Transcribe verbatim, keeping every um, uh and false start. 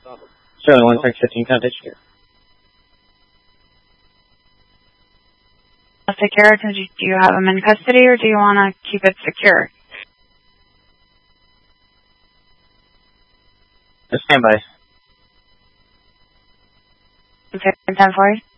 Charlie one six fifteen, contact you. Secure, do you have him in custody or do you want to keep it secure? Stand by. Okay, ten four.